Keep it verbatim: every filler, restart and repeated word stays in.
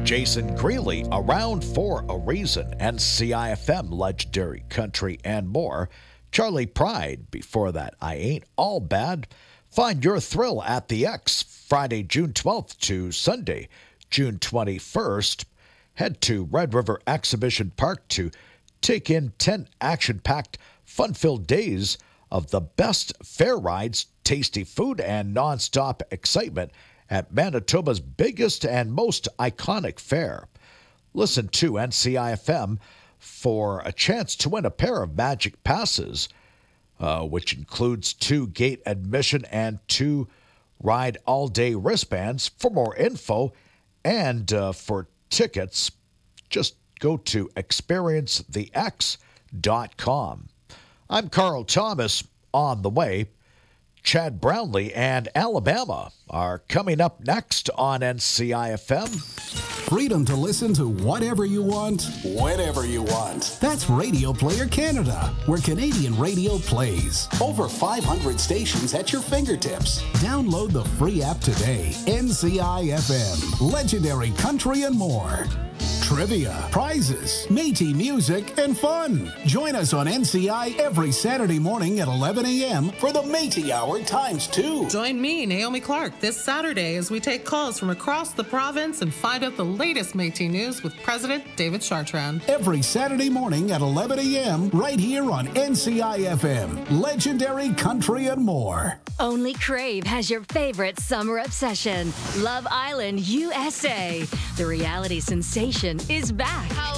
Jason Greeley, Around for a Reason, N C I F M, Legendary Country, and more. Charlie Pride, before that, I Ain't All Bad. Find your thrill at the X, Friday, June twelfth to Sunday, June twenty-first. Head to Red River Exhibition Park to take in ten action-packed, fun-filled days of the best fair rides, tasty food, and non-stop excitement at Manitoba's biggest and most iconic fair. Listen to N C I F M for a chance to win a pair of Magic Passes, uh, which includes two gate admission and two ride all-day wristbands. For more info and uh, for tickets, just go to experience the x dot com. I'm Carl Thomas. On the way, Chad Brownlee and Alabama are coming up next on N C I F M. Freedom to listen to whatever you want, whenever you want. That's Radio Player Canada, where Canadian radio plays. Over five hundred stations at your fingertips. Download the free app today. N C I F M, legendary country and more. Trivia, prizes, Métis music, and fun. Join us on N C I every Saturday morning at eleven a.m. for the Métis Hour times two. Join me, Naomi Clark, this Saturday as we take calls from across the province and find out the latest Métis news with President David Chartrand. Every Saturday morning at eleven a.m. right here on N C I F M, legendary country and more. Only Crave has your favorite summer obsession, Love Island U S A. The reality sensation is back. How